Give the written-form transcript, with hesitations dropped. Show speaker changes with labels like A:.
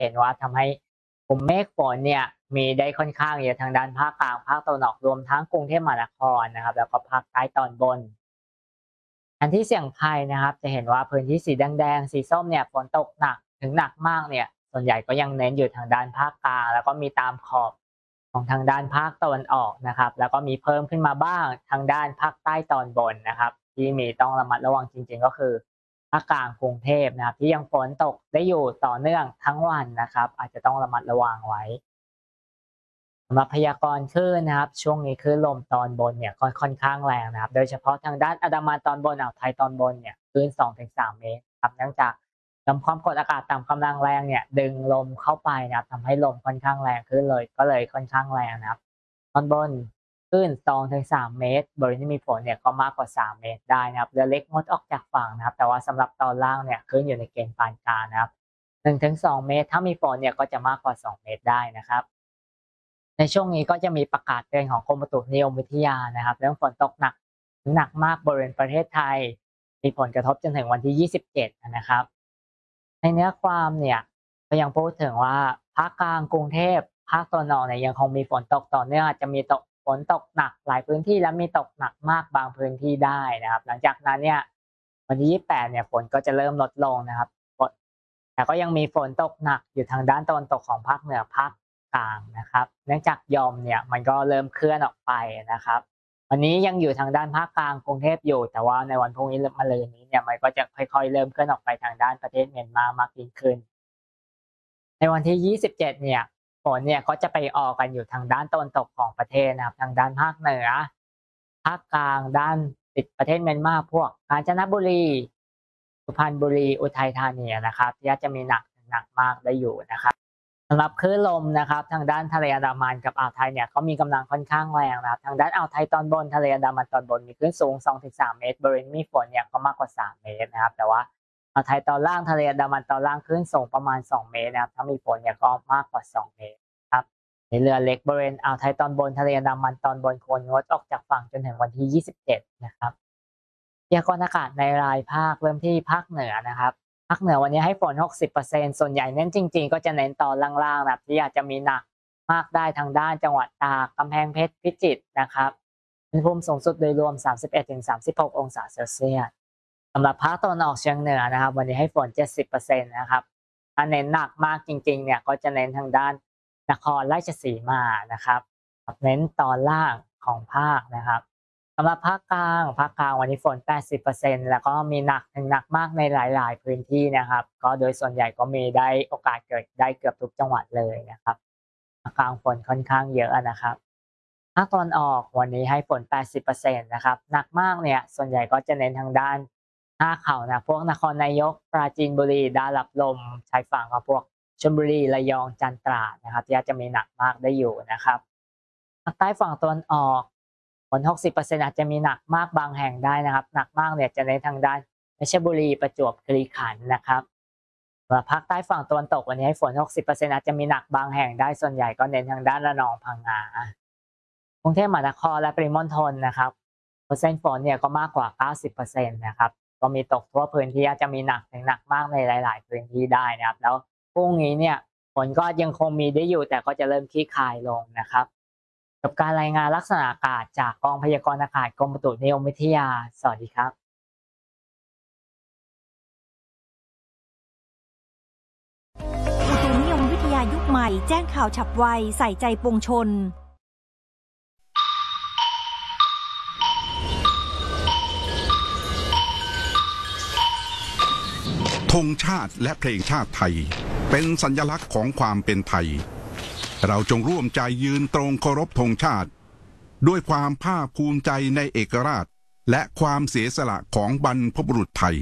A: เห็นว่าทำให้กลุ่มเมฆฝนเนี่ยมีได้ค่อนข้างเยอะทางด้านภาคกลางภาคตะวันออกรวมทั้งกรุงเทพมหานครนะครับแล้วก็ภาคใต้ตอนบนอันที่เสี่ยงภัยนะครับจะเห็นว่าพื้นที่สีแดงๆสีส้มเนี่ยฝนตกหนักถึงหนักมากเนี่ยส่วนใหญ่ก็ยังเน้นอยู่ทางด้านภาคกลางแล้วก็มีตามขอบของทางด้านภาคตะวันออกนะครับแล้วก็มีเพิ่มขึ้นมาบ้างทางด้านภาคใต้ตอนบนนะครับที่มีต้องระมัดระวังจริงๆก็คือภาคกลางกรุงเทพนะครับที่ยังฝนตกได้อยู่ต่อเนื่องทั้งวันนะครับอาจจะต้องระมัดระวังไว้สำหรับพยากรณ์คลื่นนะครับช่วงนี้คลื่นลมตอนบนเนี่ยก็ค่อนข้างแรงนะครับโดยเฉพาะทางด้านอันดามันตอนบนอ่าวไทยตอนบนเนี่ยคลื่น2-3 เมตรครับเนื่องจากลำความกดอากาศต่ำกำลังแรงเนี่ยดึงลมเข้าไปนะครับทำให้ลมค่อนข้างแรงขึ้นเลยก็เลยค่อนข้างแรงนะครับตอนบนคลื่น2-3 เมตรบริเวณที่มีฝนเนี่ยก็มากกว่า3 เมตรได้นะครับเรือเล็กงดออกจากฝั่งนะครับแต่ว่าสำหรับตอนล่างเนี่ยคลื่นอยู่ในเกณฑ์ปานกลางนะครับ1-2 เมตรถ้ามีฝนเนี่ยก็จะมากกว่า2 เมตรได้นะครับในช่วงนี้ก็จะมีประกาศเตือนของกรมอุตุนิยมวิทยานะครับเรื่องฝนตกหนักถึงหนักมากบริเวณประเทศไทยมีผลกระทบจนถึงวันที่27นะครับในเนื้อความเนี่ยก็ยังพูดถึงว่าภาคกลางกรุงเทพภาคตะวันออกเนี่ยยังคงมีฝนตกต่อเนื่องอาจจะมีฝนตกหนักหลายพื้นที่และมีตกหนักมากบางพื้นที่ได้นะครับหลังจากนั้นเนี่ยวันที่28เนี่ยฝนก็จะเริ่มลดลงนะครับแต่ก็ยังมีฝนตกหนักอยู่ทางด้านตะวันตกของภาคเหนือภาคกลางนะครับเนื่องจากยอมเนี่ยมันก็เริ่มเคลื่อนออกไปนะครับวันนี้ยังอยู่ทางด้านภาคกลางกรุงเทพอยู่แต่ว่าในวันพรุ่งนี้มะรืนนี้เนี่ยมันก็จะค่อยๆเริ่มเคลื่อนออกไปทางด้านประเทศเมียนมามากยิ่งขึ้นในวันที่27เนี่ยฝนเนี่ยก็จะไปออกกันอยู่ทางด้านตะวันตกของประเทศนะครับทางด้านภาคเหนือภาคกลางด้านติดประเทศเมียนมาพวกกาญจนบุรีสุพรรณบุรีอุทัยธานีนะครับที่จะมีหนักถึงหนักมากได้อยู่นะครับสำหรับคลื่นลมนะครับทางด้านทะเลอันดามันกับอ่าวไทยเนี่ยเขามีกำลังค่อนข้างแรงนะครับทางด้านอ่าวไทยตอนบนทะเลอันดามันตอนบนมีคลื่นสูง 2-3 เมตรบริเวณมีฝนเนี่ยก็มากกว่า3 เมตรนะครับแต่ว่าอ่าวไทยตอนล่างทะเลอันดามันตอนล่างคลื่นสูงประมาณ2 เมตรนะครับถ้ามีฝนเนี่ยก็มากกว่า2 เมตรครับในเรือเล็กบริเวณอ่าวไทยตอนบนทะเลอันดามันตอนบนควรงดออกจากฝั่งจนถึงวันที่27นะครับพยากรณ์อากาศในรายภาคเริ่มที่ภาคเหนือนะครับภาคเหนือวันนี้ให้ฝน 60% ส่วนใหญ่เน้นจริงๆก็จะเน้นตอนล่างๆนะครับที่อาจจะมีหนักมากได้ทางด้านจังหวัดตากกำแพงเพชรพิจิตรนะครับอุณหภูมิสูงสุดโดยรวม 31-36 องศาเซลเซียสสำหรับภาคตะวันออกเฉียงเหนือนะครับวันนี้ให้ฝน 70% นะครับถ้าเน้นหนักมากจริงๆเนี่ยก็จะเน้นทางด้านนครราชสีมานะครับเน้นตอนล่างของภาคนะครับสำหรับภาคกลางวันนี้ฝน 80% แล้วก็มีหนักถึงหนักมากในหลายๆพื้นที่นะครับก็โดยส่วนใหญ่ก็มีได้โอกาสเกิดได้เกือบทุกจังหวัดเลยนะครับภาคกลางฝนค่อนข้างเยอะนะครับภาคตะวันออกวันนี้ให้ฝน 80% นะครับหนักมากเนี่ยส่วนใหญ่ก็จะเน้นทางด้านหน้าเขานะพวกนครนายกปราจีนบุรีด้านรับลมชายฝั่งกับพวกชลบุรีระยองจันทร์ตราดนะครับที่อาจจะมีหนักมากได้อยู่นะครับภาคใต้ฝั่งตะวันออกฝน 60% อาจจะมีหนักมากบางแห่งได้นะครับหนักมากเนี่ยจะเน้นทางด้านเพชรบุรีประจวบคีรีขันธ์นะครับสำหรับภาคใต้ฝั่งตะวันตกวันนี้ให้ฝน 60% อาจจะมีหนักบางแห่งได้ส่วนใหญ่ก็เน้นทางด้านระนองพังงากรุงเทพมหานครและปริมณฑลนะครับเปอร์เซ็นต์ฝนเนี่ยก็มากกว่า 90% นะครับก็มีตกทั่วพื้นที่อาจจะมีหนักถึงหนักมากในหลายๆพื้นที่ได้นะครับแล้วพรุ่งนี้เนี่ยฝนก็ยังคงมีได้อยู่แต่ก็จะเริ่มคลี่คลายลงนะครับกับการรายงานลักษณะอากาศจากกองพยากรณ์อากาศกรมอุตุนิยมวิทยาสวัสดีครับ
B: อุตุนิยมวิทยายุคใหม่แจ้งข่าวฉับไวใส่ใจปวงชน
C: ธงชาติและเพลงชาติไทยเป็นสัญลักษณ์ของความเป็นไทยเราจงร่วมใจยืนตรงเคารพธงชาติด้วยความภาคภูมิใจในเอกราชและความเสียสละของบรรพบุรุษไทย